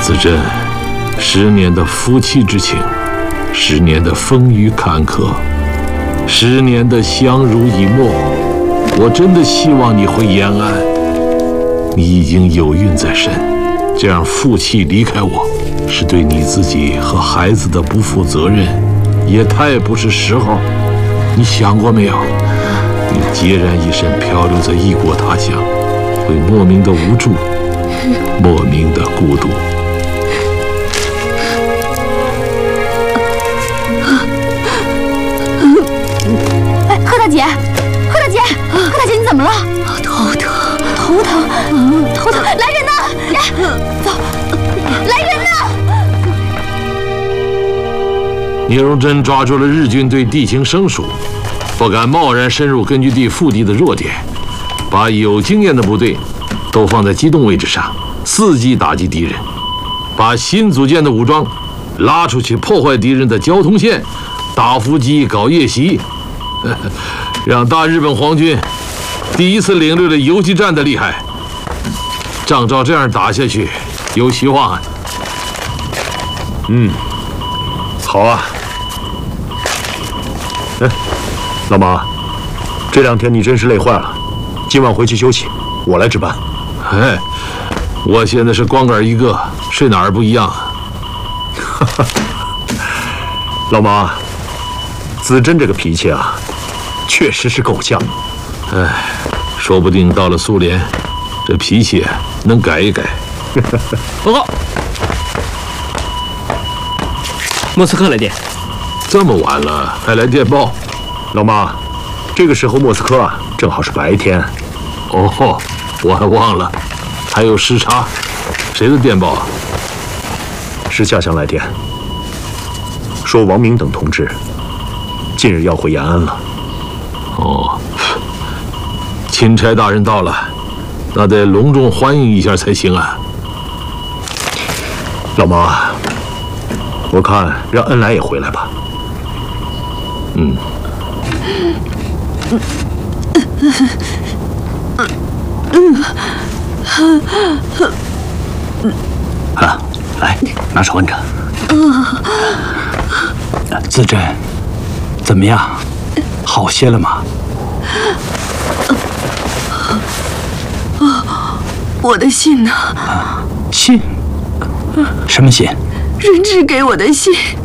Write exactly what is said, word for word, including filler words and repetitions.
子珍，十年的夫妻之情，十年的风雨坎坷，十年的相濡以沫，我真的希望你会延安。你已经有孕在身，这样负气离开我，是对你自己和孩子的不负责任，也太不是时候。你想过没有？你孑然一身漂流在异国他乡，会莫名的无助，莫名的孤独。 哎，贺大姐，贺大姐，贺大姐，你怎么了？ 头疼， 头疼，头疼！来人呐！来，走，来人呐！ 聂荣臻抓住了日军对地形生疏，不敢贸然深入根据地腹地的弱点，把有经验的部队都放在机动位置上，伺机打击敌人，把新组建的武装拉出去破坏敌人的交通线，打伏击搞夜袭，让大日本皇军第一次领略了游击战的厉害。仗照这样打下去，有希望啊！ 嗯，好啊。哎，老马，这两天你真是累坏了，今晚回去休息，我来值班。 哎，我现在是光杆一个，睡哪儿不一样啊？ 老马，子珍这个脾气啊，确实是够犟。 哎，说不定到了苏联，这脾气能改一改。 报告，莫斯科来电。 这么晚了还来电报？ 老马，这个时候莫斯科啊，正好是白天。 哦，我还忘了，还有时差。谁的电报啊？ 是下乡来电，说王明等同志近日要回延安了。 哦，钦差大人到了，那得隆重欢迎一下才行啊。 老马，我看让恩来也回来吧。 嗯。 啊，来，拿手摁着。子珍，怎么样？好些了吗？ 我的信呢？ 信？什么信？ 人质给我的信。